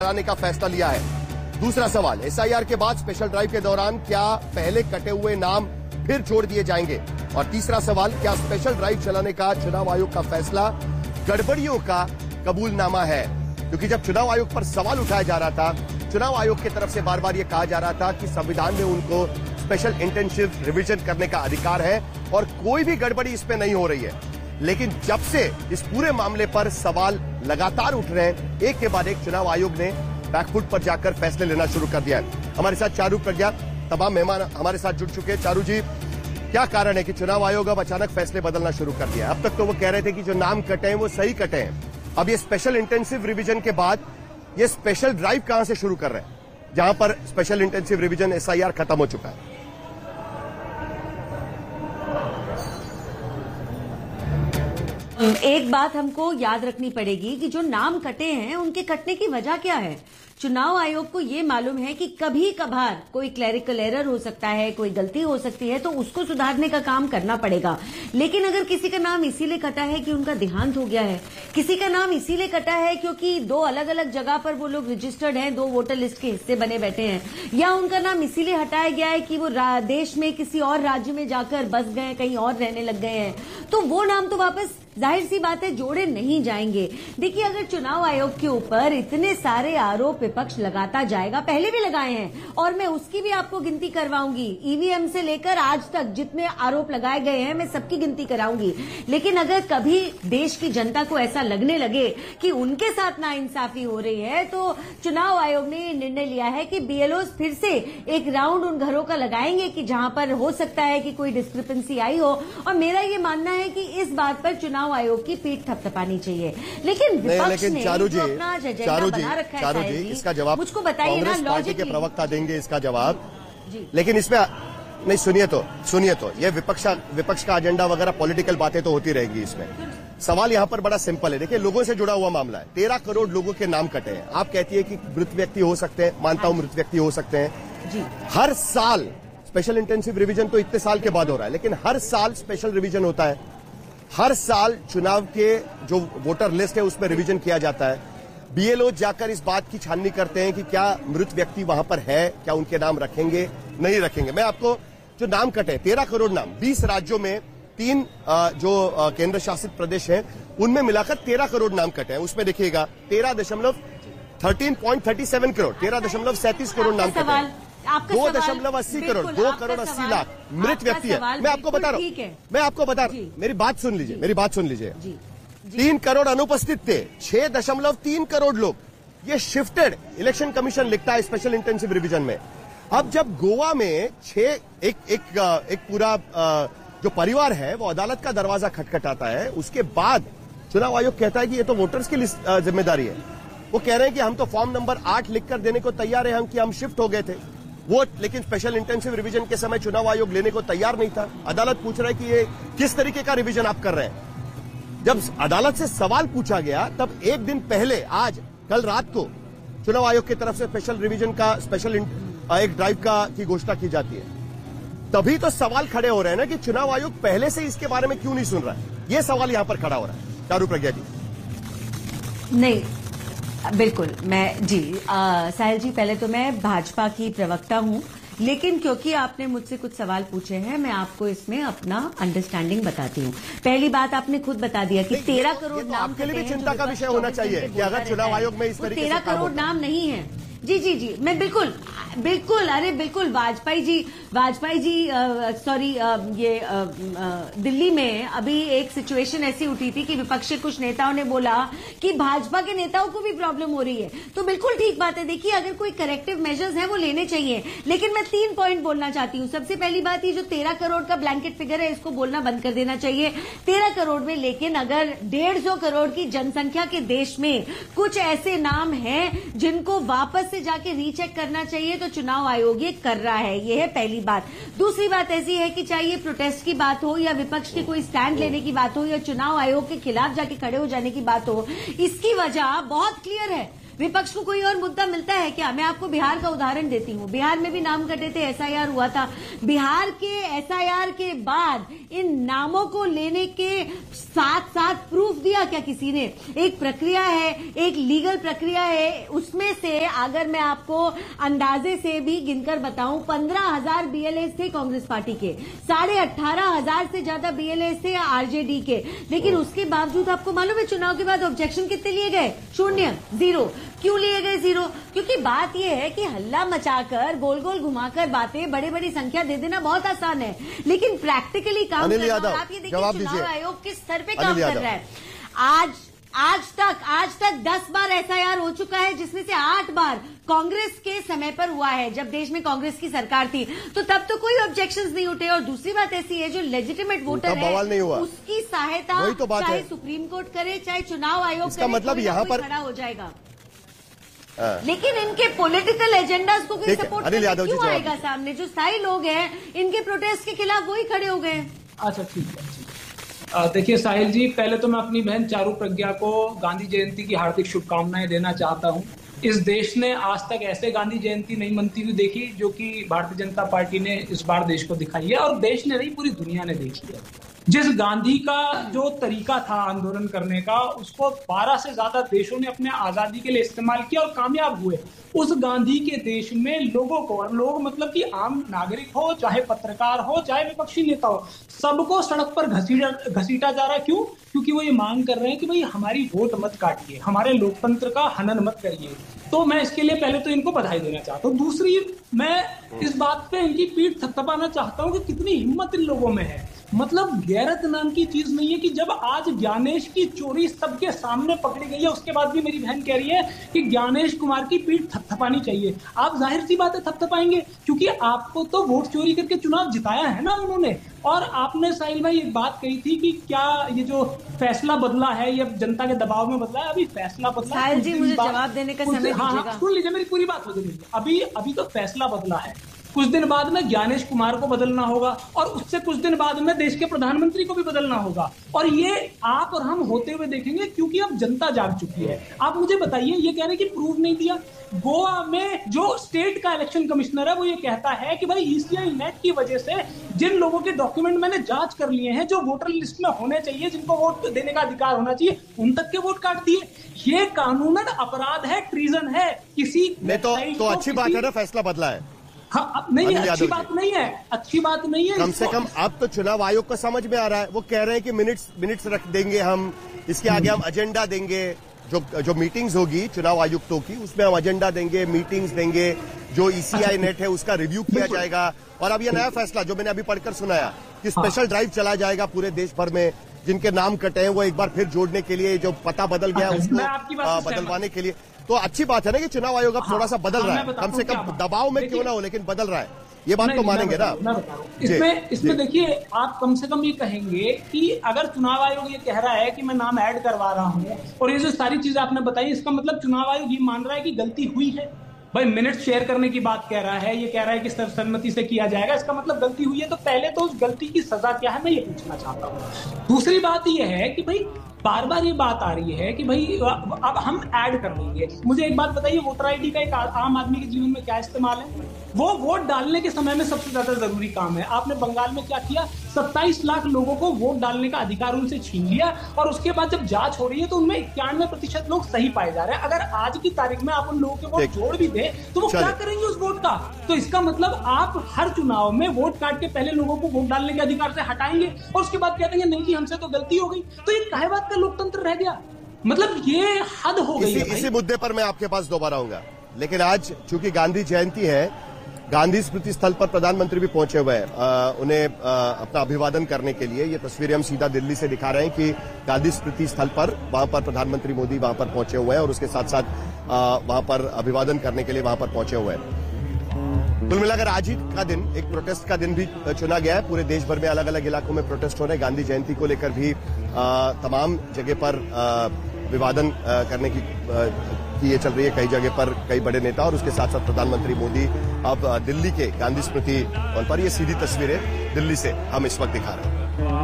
चलाने का फैसला लिया है। दूसरा सवाल, एसआईआर के बाद स्पेशल ड्राइव के दौरान क्या पहले कटे हुए नाम फिर जोड़ दिए जाएंगे? और तीसरा सवाल, क्या स्पेशल ड्राइव चलाने का चुनाव आयोग का फैसला गड़बड़ियों का कबूलनामा है? क्योंकि जब चुनाव आयोग पर सवाल उठाया जा रहा था, चुनाव आयोग की तरफ से बार बार यह कहा जा रहा था कि संविधान में उनको स्पेशल इंटेंसिव रिवीजन करने का अधिकार है और कोई भी गड़बड़ी इसमें नहीं हो रही है। लेकिन जब से इस पूरे मामले पर सवाल लगातार उठ रहे हैं, एक के बाद एक चुनाव आयोग ने बैकफुट पर जाकर फैसले लेना शुरू कर दिया है। हमारे साथ चारू प्रज्ञा, तमाम मेहमान हमारे साथ जुड़ चुके हैं। चारू जी, क्या कारण है कि चुनाव आयोग अब अचानक फैसले बदलना शुरू कर दिया? अब तक तो वो कह रहे थे कि जो नाम कटे हैं वो सही कटे हैं। अब ये स्पेशल इंटेंसिव रिवीजन के बाद ये स्पेशल ड्राइव कहां से शुरू कर रहे हैं, जहां पर स्पेशल इंटेंसिव रिवीजन एसआईआर खत्म हो चुका है? एक बात हमको याद रखनी पड़ेगी कि जो नाम कटे हैं उनके कटने की वजह क्या है। चुनाव आयोग को ये मालूम है कि कभी कभार कोई क्लैरिकल एरर हो सकता है, कोई गलती हो सकती है, तो उसको सुधारने का काम करना पड़ेगा। लेकिन अगर किसी का नाम इसीलिए कटा है कि उनका देहांत हो गया है, किसी का नाम इसीलिए कटा है क्योंकि दो अलग अलग जगह पर वो लोग रजिस्टर्ड हैं, दो वोटर लिस्ट के हिस्से बने बैठे हैं, या उनका नाम इसीलिए हटाया गया है कि वो देश में किसी और राज्य में जाकर बस गए, कहीं और रहने लग गए हैं, तो वो नाम तो वापस जाहिर सी बात है जोड़े नहीं जाएंगे। देखिए, अगर चुनाव आयोग के ऊपर इतने सारे आरोप विपक्ष लगाता जाएगा, पहले भी लगाए हैं और मैं उसकी भी आपको गिनती करवाऊंगी, ईवीएम से लेकर आज तक जितने आरोप लगाए गए हैं मैं सबकी गिनती कराऊंगी। लेकिन अगर कभी देश की जनता को ऐसा लगने लगे कि उनके साथ नाइंसाफी हो रही है, तो चुनाव आयोग ने ये निर्णय लिया है कि बीएलओस फिर से एक राउंड उन घरों का लगाएंगे कि जहां पर हो सकता है कि कोई डिस्क्रिपेंसी आई हो। और मेरा ये मानना है कि इस बात पर चुनाव आयोग की पीठ थपथपानी चाहिए। लेकिन विपक्ष ने जो अपना एजेंडा बना रखा है, चारू जी, इसका जवाब मुझको बताइए ना, कांग्रेस पार्टी के प्रवक्ता देंगे इसका जवाब जी। लेकिन इसमें नहीं, सुनिए तो ये विपक्ष का एजेंडा वगैरह पॉलिटिकल बातें तो होती रहेगी। इसमें सवाल यहां पर बड़ा सिंपल है। देखिए, लोगों से जुड़ा हुआ मामला है। 13 करोड़ लोगों के नाम कटे हैं। आप कहती है कि मृत व्यक्ति हो सकते हैं, मानता हूं मृत व्यक्ति हो सकते हैं जी। हर साल स्पेशल इंटेंसिव रिवीजन तो इतने साल के बाद हो रहा है, लेकिन हर साल स्पेशल रिवीजन होता है। हर साल चुनाव के जो वोटर लिस्ट है उसमें रिवीजन किया जाता है। बीएलओ जाकर इस बात की छाननी करते हैं कि क्या मृत व्यक्ति वहां पर है, क्या उनके नाम रखेंगे, नहीं रखेंगे। मैं आपको जो नाम कटे 13 करोड़ नाम, 20 राज्यों में 3 जो केंद्र शासित प्रदेश हैं उनमें मिलाकर 13 करोड़ नाम कटे हैं। उसमें देखिएगा 13.37 करोड़, 13.37 करोड़ नाम कटे हैं। 2.80 करोड़, 2 करोड़ 80 लाख मृत व्यक्ति है। मैं आपको बता रहा हूं, मेरी बात सुन लीजिए। 3 करोड़ अनुपस्थित थे, 6.3 करोड़ लोग। ये शिफ्टेड, इलेक्शन कमीशन लिखता है स्पेशल इंटेंसिव रिवीजन में। अब जब गोवा में एक पूरा जो परिवार है वो अदालत का दरवाजा खटखटाता है, उसके बाद चुनाव आयोग कहता है कि ये तो वोटर्स की जिम्मेदारी है। वो कह रहे हैं कि हम तो फॉर्म नंबर 8 लिखकर देने को तैयार है, हम शिफ्ट हो गए थे वो, लेकिन स्पेशल इंटेंसिव रिवीजन के समय चुनाव आयोग लेने को तैयार नहीं था। अदालत पूछ रहा है कि ये किस तरीके का रिवीजन आप कर रहे हैं। जब अदालत से सवाल पूछा गया, तब एक दिन पहले कल रात को चुनाव आयोग की तरफ से स्पेशल रिवीजन का एक ड्राइव की घोषणा की जाती है। तभी तो सवाल खड़े हो रहे हैं ना कि चुनाव आयोग पहले से इसके बारे में क्यों नहीं सुन रहा है। ये सवाल यहां पर खड़ा हो रहा है। चारू प्रज्ञा जी। नहीं, बिल्कुल मैं जी साहिल जी, पहले तो मैं भाजपा की प्रवक्ता हूं, लेकिन क्योंकि आपने मुझसे कुछ सवाल पूछे हैं, मैं आपको इसमें अपना अंडरस्टैंडिंग बताती हूं। पहली बात आपने खुद बता दिया कि 13 करोड़ नाम आपके लिए भी चिंता का विषय होना चाहिए कि अगर चुनाव आयोग में इस तरीके से 13 करोड़ नाम नहीं है। जी, मैं बिल्कुल वाजपेयी जी सॉरी, ये दिल्ली में अभी एक सिचुएशन ऐसी उठी थी कि विपक्ष के कुछ नेताओं ने बोला कि भाजपा के नेताओं को भी प्रॉब्लम हो रही है, तो बिल्कुल ठीक बात है। देखिए, अगर कोई करेक्टिव मेजर्स हैं वो लेने चाहिए, लेकिन मैं 3 पॉइंट बोलना चाहती हूँ। सबसे पहली बात, ये जो 13 करोड़ का ब्लैंकेट फिगर है इसको बोलना बंद कर देना चाहिए। 13 करोड़ में, लेकिन अगर 150 करोड़ की जनसंख्या के देश में कुछ ऐसे नाम हैं जिनको वापस से जाके रीचेक करना चाहिए, तो चुनाव आयोग ये कर रहा है। ये है पहली बात। दूसरी बात ऐसी है कि चाहे प्रोटेस्ट की बात हो या विपक्ष के कोई स्टैंड लेने की बात हो या चुनाव आयोग के खिलाफ जाके खड़े हो जाने की बात हो, इसकी वजह बहुत क्लियर है। विपक्ष को कोई और मुद्दा मिलता है क्या? मैं आपको बिहार का उदाहरण देती हूँ। बिहार में भी नाम कटे थे, एसआईआर हुआ था। बिहार के एसआईआर के बाद इन नामों को लेने के साथ साथ प्रूफ दिया क्या किसी ने? एक प्रक्रिया है, एक लीगल प्रक्रिया है। उसमें से अगर मैं आपको अंदाजे से भी गिनकर बताऊं, 15,000 बीएलएस थे कांग्रेस पार्टी के, 18,500 से ज्यादा बीएलएस थे आरजेडी के। लेकिन उसके बावजूद आपको मालूम है चुनाव के बाद ऑब्जेक्शन कितने लिए गए? 0, 0। क्यों लिए गए 0? क्योंकि बात यह है कि हल्ला मचाकर, गोल गोल घुमाकर बातें, बड़ी बड़ी संख्या दे देना बहुत आसान है, लेकिन प्रैक्टिकली काम करना। आप ये देखिए चुनाव आयोग किस स्तर पे काम कर रहा है। आज तक 10 बार एसआईआर हो चुका है, जिसमें से 8 बार कांग्रेस के समय पर हुआ है, जब देश में कांग्रेस की सरकार थी। तो तब तो कोई ऑब्जेक्शंस नहीं उठे। और दूसरी बात ऐसी है, जो लेजिटिमेट वोटर है उसकी सहायता तो चाहे सुप्रीम कोर्ट करे, चाहे चुनाव आयोग करे, मतलब यहाँ पर खड़ा हो जाएगा। लेकिन इनके पॉलिटिकल एजेंडाज को कोई सपोर्ट क्यों आएगा सामने? जो स्थायी लोग हैं, इनके प्रोटेस्ट के खिलाफ वही खड़े हो गए। अच्छा, ठीक है। देखिए साहिल जी, पहले तो मैं अपनी बहन चारू प्रज्ञा को गांधी जयंती की हार्दिक शुभकामनाएं देना चाहता हूं। इस देश ने आज तक ऐसे गांधी जयंती नहीं मनती हुई देखी जो कि भारतीय जनता पार्टी ने इस बार देश को दिखाई है, और देश ने नहीं, पूरी दुनिया ने देखी है। जिस गांधी का जो तरीका था आंदोलन करने का, उसको 12 से ज्यादा देशों ने अपने आजादी के लिए इस्तेमाल किया और कामयाब हुए। उस गांधी के देश में लोगों को, लोग मतलब कि आम नागरिक हो, चाहे पत्रकार हो, चाहे विपक्षी नेता हो, सबको सड़क पर घसीटा जा रहा है। क्यों? क्योंकि वो ये मांग कर रहे हैं कि भाई हमारी वोट मत काटिए, हमारे लोकतंत्र का हनन मत करिए। तो मैं इसके लिए पहले तो इनको बधाई देना चाहता हूँ। दूसरी, मैं इस बात पे इनकी पीठ थपथपाना चाहता हूँ कि कितनी हिम्मत इन लोगों में है। मतलब गैरत नाम की चीज नहीं है कि जब आज ज्ञानेश की चोरी सबके सामने पकड़ी गई है, उसके बाद भी मेरी बहन कह रही है कि ज्ञानेश कुमार की पीठ थपथपानी चाहिए। आप जाहिर सी बात है थपथपाएंगे, क्योंकि आपको तो वोट चोरी करके चुनाव जिताया है ना उन्होंने। और आपने साहिल भाई एक बात कही थी कि क्या ये जो फैसला बदला है ये जनता के दबाव में बदला है? अभी फैसला बदला है। साहिल जी, मुझे जवाब देने का समय दीजिएगा। सुन लीजिए, मेरी पूरी बात हो जाएगी। अभी तो फैसला बदला है, कुछ दिन बाद में ज्ञानेश कुमार को बदलना होगा, और उससे कुछ दिन बाद में देश के प्रधानमंत्री को भी बदलना होगा। और ये आप और हम होते हुए देखेंगे, क्योंकि अब जनता जाग चुकी है। आप मुझे बताइए, ये कह रहे हैं कि प्रूफ नहीं दिया। गोवा में जो स्टेट का इलेक्शन कमिश्नर है वो ये कहता है कि भाई ईसीआई नेट की वजह से जिन लोगों के डॉक्यूमेंट मैंने जांच कर लिए हैं, जो वोटर लिस्ट में होने चाहिए, जिनको वोट देने का अधिकार होना चाहिए, उन तक के वोट काट दिए। ये कानूनन अपराध है, ट्रीजन है। किसी तो अच्छी बात है ना, फैसला बदला है। हाँ, नहीं, अच्छी बात नहीं है, अच्छी बात नहीं है। कम से कम अब तो चुनाव आयोग को समझ में आ रहा है। वो कह रहे हैं कि मिनट्स रख देंगे हम, इसके आगे हम एजेंडा देंगे। जो मीटिंग्स होगी चुनाव आयुक्तों की, उसमें हम एजेंडा देंगे, मीटिंग्स देंगे। जो ईसीआई नेट है उसका रिव्यू किया जाएगा। और अब ये नया फैसला जो मैंने अभी पढ़कर सुनाया कि स्पेशल ड्राइव चला जाएगा पूरे देश भर में, जिनके नाम कटे हैं वो एक बार फिर जोड़ने के लिए, जो पता बदल गया उसको बदलवाने के लिए। तो अच्छी बात है ना कि चुनाव आयोग अब थोड़ा सा बदल रहा है, कम से कम दबाव में क्यों ना हो, लेकिन बदल रहा है। ये बात तो मानेंगे ना। इसमें देखिए, आप कम से कम ये कहेंगे कि अगर चुनाव आयोग ये कह रहा है कि मैं नाम ऐड करवा रहा हूं, और ये जो सारी चीज आपने बताई, इसका मतलब चुनाव आयोग ये मान रहा है कि गलती हुई है। भाई मिनट शेयर करने की बात कह रहा है, ये कह रहा है कि सर्वसम्मति से किया जाएगा, इसका मतलब गलती हुई है। तो पहले तो उस गलती की सजा क्या है, मैं ये पूछना चाहता हूँ। दूसरी बात ये है कि भाई बार बार ये बात आ रही है कि भाई अब हम ऐड कर लेंगे। मुझे एक बात बताइए, वोटर आईडी का एक आम आदमी के जीवन में क्या इस्तेमाल है? वो वोट डालने के समय में सबसे ज्यादा जरूरी काम है। आपने बंगाल में क्या किया? 27 लाख लोगों को वोट डालने का अधिकार उनसे छीन लिया, और उसके बाद जब जांच हो रही है तो उनमें 91% लोग सही पाए जा रहे हैं। अगर आज की तारीख में आप उन लोगों के वोट जोड़ भी दे तो वो क्या करेंगे उस वोट का? तो इसका मतलब आप हर चुनाव में वोट काट के पहले लोगों को वोट डालने के अधिकार से हटाएंगे, और उसके बाद कहते हैं नहीं कि हमसे तो गलती हो गई। तो ये काहे बात का लोकतंत्र रह गया? मतलब ये हद हो गई है। इसी मुद्दे पर मैं आपके पास दोबारा आऊंगा, लेकिन आज चूंकि गांधी जयंती है, गांधी स्मृति स्थल पर प्रधानमंत्री भी पहुंचे हुए हैं उन्हें अपना अभिवादन करने के लिए। ये तस्वीरें हम सीधा दिल्ली से दिखा रहे हैं कि गांधी स्मृति स्थल पर वहां पर प्रधानमंत्री मोदी वहां पर पहुंचे हुए हैं, और उसके साथ साथ वहां पर अभिवादन करने के लिए वहां पर पहुंचे हुए हैं। कुल मिलाकर आज ही का दिन एक प्रोटेस्ट का दिन भी चुना गया है। पूरे देश भर में अलग अलग इलाकों में प्रोटेस्ट हो रहे हैं। गांधी जयंती को लेकर भी तमाम जगह पर अभिवादन करने की ये चल रही है कई जगह पर, कई बड़े नेता, और उसके साथ साथ प्रधानमंत्री मोदी अब दिल्ली के गांधी स्मृति पर, ये सीधी तस्वीरें दिल्ली से हम इस वक्त दिखा रहे हैं।